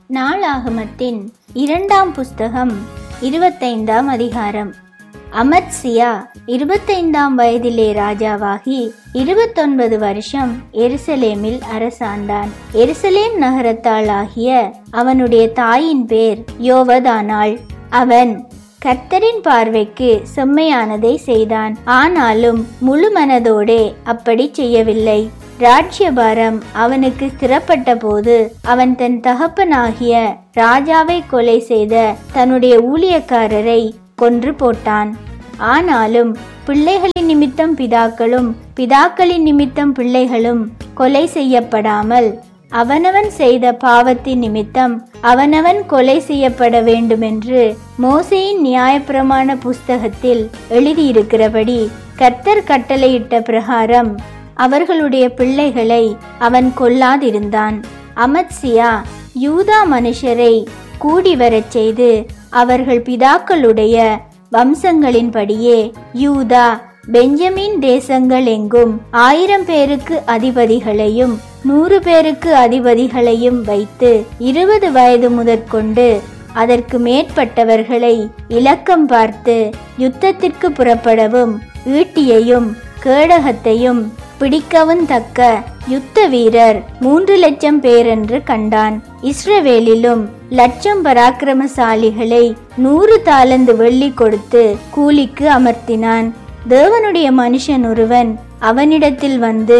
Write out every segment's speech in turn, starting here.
நாளாகமத்தின் 2ஆம் புஸ்தகம் 25ஆம் அதிகாரம். அமத்சியா 25ஆம் வயதிலே ராஜாவாகி 29 வருஷம் எருசலேமில் அரசாண்டான். எருசலேம் நகரத்தாளாகிய அவனுடைய தாயின் பேர் யோவதானாள். அவன் கர்த்தரின் பார்வைக்கு செம்மையானதை செய்தான். ஆனாலும் முழு மனதோடே அப்படி செய்யவில்லை. ராஜ்யபாரம் அவனுக்கு ஸ்திரப்பட்ட போது அவன் தன் தகப்பனாகிய ராஜாவை கொலை செய்த தன்னுடைய ஊழியக்காரரை கொன்று போட்டான். ஆனாலும் பிள்ளைகளின் நிமித்தம் பிதாக்களும் பிதாக்களின் நிமித்தம் பிள்ளைகளும் கொலை செய்யப்படாமல் அவனவன் செய்த பாவத்தின் நிமித்தம் அவனவன் கொலை செய்யப்பட வேண்டுமென்று மோசேயின் நியாயப்பிரமாண புஸ்தகத்தில் எழுதியிருக்கிறபடி கர்த்தர் கட்டளையிட்ட பிரகாரம் அவர்களுடைய பிள்ளைகளை அவன் கொல்லாதிருந்தான். அமத்சியா யூதா மனுஷரை கூடி வரச் செய்து அவர்கள் பிதாக்களுடைய வம்சங்களின்படியே யூதா பெஞ்சமின் தேசங்கள் எங்கும் 1000 பேருக்கு அதிபதிகளையும் 100 பேருக்கு அதிபதிகளையும் வைத்து 20 வயது முதற்கொண்டு அதற்கு மேற்பட்டவர்களை இலக்கம் பார்த்து யுத்தத்திற்கு புறப்படவும் ஈட்டியையும் கேடகத்தையும் பிடிக்கவும் தக்க யுத்த வீரர் 3 லட்சம் பேர் என்று கண்டான். இஸ்ரவேலிலும் லட்சம் பராக்கிரமசாலிகளை 100 தாலந்து வெள்ளி கொடுத்து கூலிக்கு அமர்த்தினான். தேவனுடைய மனுஷன் ஒருவன் அவனிடத்தில் வந்து,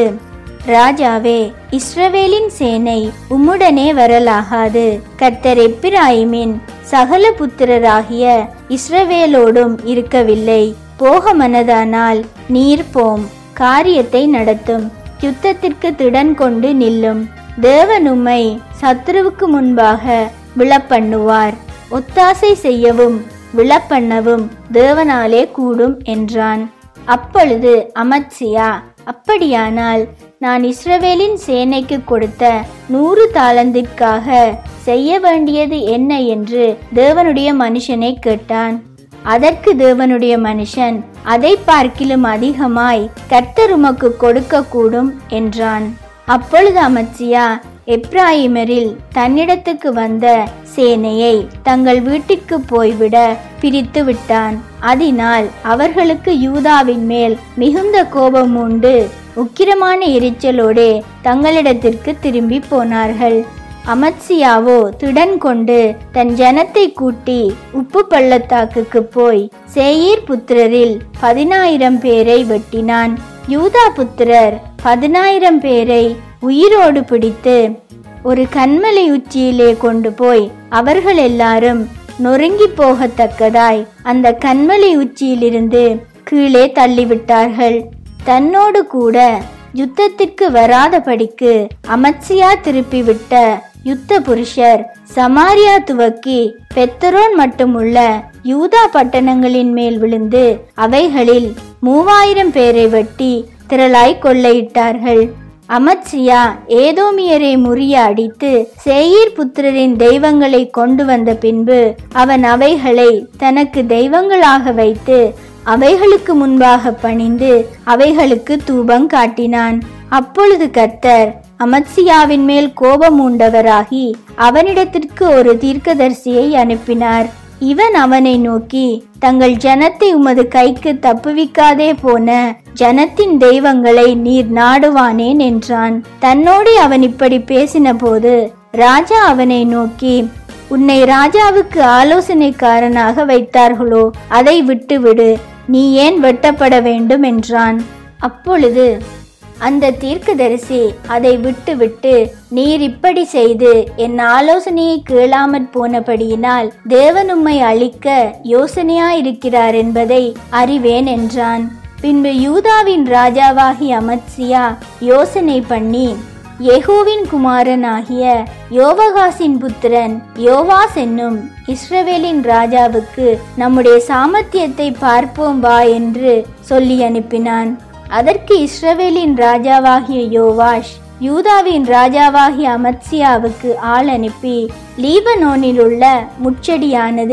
ராஜாவே, இஸ்ரவேலின் சேனை உம்முடனே வரலாகாது. கர்த்தர் எப்பிராயிமின் சகல புத்திரராகிய இஸ்ரவேலோடும் இருக்கவில்லை. போக மனதானால் நீர் போம், காரியத்தை நடத்தும், யுத்தத்திற்கு திடன் கொண்டு நில்லும். தேவன் உம்மை சத்துருவுக்கு முன்பாக விழப்பண்ணுவார். ஒத்தாசை செய்யவும் விழப்பண்ணவும் தேவனாலே கூடும் என்றான். அப்பொழுது அமத்சியா, அப்படியானால் நான் இஸ்ரவேலின் சேனைக்கு கொடுத்த 100 தாலந்திற்காக செய்ய வேண்டியது என்ன என்று தேவனுடைய மனுஷனை கேட்டான். அதற்கு தேவனுடைய மனுஷன், அதை பார்க்கிலும் அதிகமாய் கர்த்தர் உமக்கு கொடுக்க கூடும் என்றான். அப்பொழுது அமத்சியா எப்ராயிமரில் தன்னிடத்துக்கு வந்த சேனையை தங்கள் வீட்டிற்கு போய்விட பிரித்து விட்டான். அதனால் அவர்களுக்கு யூதாவின் மேல் மிகுந்த கோபம் உண்டு உக்கிரமான எரிச்சலோடே தங்களிடத்திற்கு திரும்பி போனார்கள். அமத்சியாவோ திடன் கொண்டு தன் ஜனத்தை கூட்டி உப்பு பள்ளத்தாக்குக்கு போய் சேயீர் புத்திரரில் 10000 பேரை வெட்டினான். யூதா புத்திரர் 10000 பேரை உயிரோடு பிடித்து ஒரு கன்மலை உச்சியிலே கொண்டு போய் அவர்கள் எல்லாரும் நொறுங்கி போகத்தக்கதாய் அந்த கன்மலை உச்சியிலிருந்து கீழே தள்ளிவிட்டார்கள். தன்னோடு கூட யுத்தத்திற்கு வராதபடிக்கு அமத்சியா திருப்பிவிட்ட யுத்த புருஷர் சமாரியா துவக்கி பெத்தரோன் மட்டுமுள்ள யூதா பட்டணங்களின் மேல் விழுந்து அவைகளில் 3000 பேரை வெட்டி திரளாய் கொள்ளையிட்டார்கள். அமத்சியா ஏதோமியரை முறிய அடித்து சேயீர் புத்திரரின் தெய்வங்களை கொண்டு வந்த பின்பு அவன் அவைகளை தனக்கு தெய்வங்களாக வைத்து அவைகளுக்கு முன்பாக பணிந்து அவைகளுக்கு தூபம் காட்டினான். அப்பொழுது கர்த்தர் அமத்சியாவின் மேல் கோபம் உண்டவராகி அவனிடத்திற்கு ஒரு தீர்க்கதரிசியை அனுப்பினார். இவன் அவனை நோக்கி, தங்கள் ஜனத்தை உமது கைக்கு தப்புவிக்காதே போன ஜனத்தின் தெய்வங்களை நீர் நாடுவானேன் என்றான். தன்னோடு அவன் இப்படி பேசின போது ராஜா அவனை நோக்கி, உன்னை ராஜாவுக்கு ஆலோசனைக்காரனாக வைத்தார்களோ, அதை விட்டுவிடு, நீ ஏன் வெட்டப்பட வேண்டும் என்றான். அப்பொழுது அந்த தீர்க்கதரிசி அதை விட்டுவிட்டு, நீர் இப்படி செய்து என் ஆலோசனையை கேளாமற் போனபடியினால் தேவன் உம்மை அழிக்க யோசனையாயிருக்கிறார் என்பதை அறிவேன் என்றான். பின்பு யூதாவின் ராஜாவாகி அமத்சியா யோசனை பண்ணி யெகூவின் குமாரனாகிய யோவகாசின் புத்திரன் யோவாஸ் என்னும் இஸ்ரவேலின் ராஜாவுக்கு நம்முடைய சாமர்த்தியத்தை பார்ப்போம் வா என்று சொல்லி அனுப்பினான். அதற்கு இஸ்ரவேலின் ராஜாவாகிய யோவாஷ் யூதாவின் ராஜாவாகிய அமத்சியாவுக்கு ஆள் அனுப்பி, லீபனோனில் உள்ள முட்செடியானது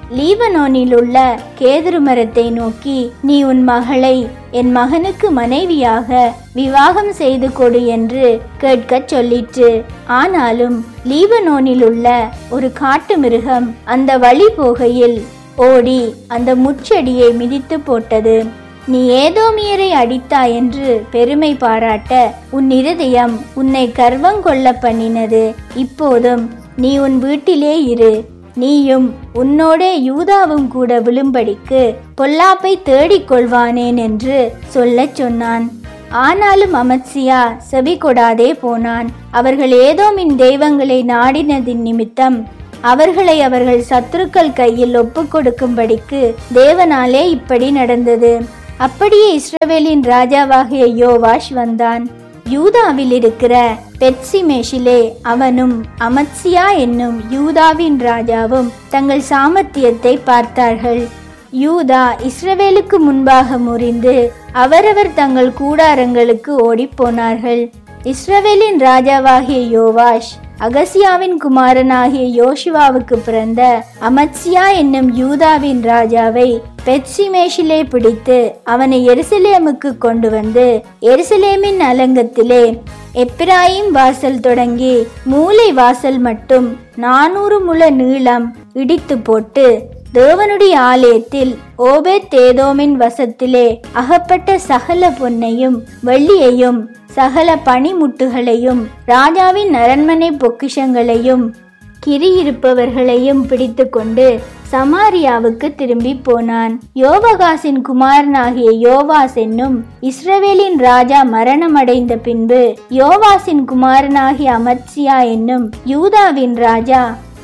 லீபனோனில் உள்ள கேதுரு மரத்தை நோக்கி, நீ உன் மகளை என் மகனுக்கு மனைவியாக விவாகம் செய்து கொடு என்று கேட்கச் சொல்லிற்று. ஆனாலும் லீபனோனில் உள்ள ஒரு காட்டு மிருகம் அந்த வழி போகையில் ஓடி அந்த முட்செடியை மிதித்து போட்டது. நீ ஏதோமியரை அடித்தாய் என்று பெருமை பாராட்ட உன் இருதயம் உன்னை கர்வங்கொள்ள பண்ணினது. இப்போதும் நீ உன் வீட்டிலே இரு, நீயும் உன்னோடே யூதாவும் கூட விழும்படிக்கு பொல்லாப்பை தேடிக்கொள்வானேன் என்று சொல்லச் சொன்னான். ஆனாலும் அமத்சியா செவி கொடாதே போனான். அவர்கள் ஏதோமின் தெய்வங்களை நாடினதின் நிமித்தம் அவர்களை அவர்கள் சத்துருக்கள் கையில் ஒப்பு கொடுக்கும்படிக்கு தேவனாலே இப்படி நடந்தது. அப்படியே இஸ்ரவேலின் ராஜாவாகிய யோவாஷ் வந்தான். யூதாவில் இருக்கிற பெத்சிமேஷிலே அவனும் அமத்சியா என்னும் யூதாவின் ராஜாவும் தங்கள் சாமர்த்தியத்தை பார்த்தார்கள். யூதா இஸ்ரவேலுக்கு முன்பாக முறிந்து அவரவர் தங்கள் கூடாரங்களுக்கு ஓடிப்போனார்கள். இஸ்ரவேலின் ராஜாவாகிய யோவாஷ் அகசியாவின் குமாரனாகிய யோசுவாவுக்கு பிறந்த அமத்சியா என்னும் யூதாவின் ராஜாவை பெத்சிமேஷிலே பிடித்து அவனை எருசலேமுக்கு கொண்டு வந்து எருசலேமின் அலங்கத்திலே எப்பிராயிம் வாசல் தொடங்கி மூலை வாசல் மட்டும் 400 முழ நீளம் இடித்து போட்டு தேவனுடைய ஆலயத்தில் ஓபேத் ஏதோமின் வசத்திலே அகப்பட்ட சகல பொன்னையும் வெள்ளியையும் சகல பனிமுட்டுகளையும் ராஜாவின் அரண்மனை பொக்கிஷங்களையும் கிரியிருப்பவர்களையும் பிடித்து கொண்டு சமாரியாவுக்கு திரும்பி போனான். யோவாகாசின் குமாரனாகிய யோவாஸ் என்னும் இஸ்ரவேலின் ராஜா மரணமடைந்த பின்பு யோவாசின் குமாரனாகிய அமத்சியா என்னும் யூதாவின் ராஜா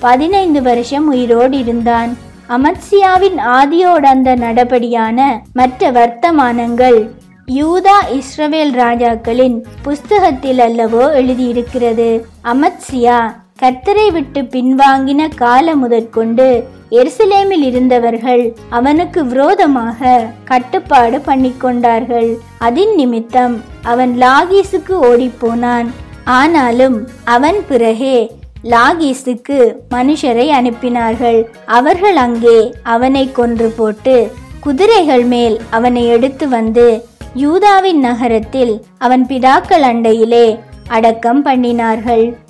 15 வருஷம் உயிரோடு இருந்தான். அமத்சியாவின் ஆதியோடந்த நடபடியான மற்ற வர்த்தமானங்கள் யூதா இஸ்ரவேல் ராஜாக்களின் புஸ்தகத்தில் அல்லவோ எழுதியிருக்கிறது. அமத்சியா கர்த்தரை விட்டு பின்வாங்கின காலம் முதற்கொண்டு எருசலேமில் இருந்தவர்கள் அவனுக்கு விரோதமாக கட்டுப்பாடு பண்ணிக்கொண்டார்கள். அதின் நிமித்தம் அவன் லாகீசுக்கு ஓடிப்போனான். ஆனாலும் அவன் பிறகே லாகீசுக்கு மனுஷரை அனுப்பினார்கள். அவர்கள் அங்கே அவனை கொன்று போட்டு குதிரைகள் மேல் அவனை எடுத்து வந்து யூதாவின் நகரத்தில் அவன் பிதாக்கள் அண்டையிலே அடக்கம் பண்ணினார்கள்.